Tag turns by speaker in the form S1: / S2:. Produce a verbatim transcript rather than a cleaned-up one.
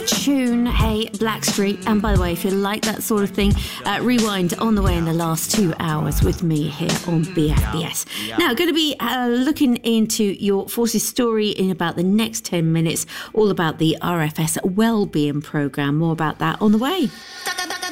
S1: tune. Hey, Blackstreet. And by the way, if you like that sort of thing, uh, rewind on the way in the last two hours with me here on B F B S. Now, going to be uh, looking into your Forces story in about the next ten minutes, all about the R F S Wellbeing Programme. More about that on the way.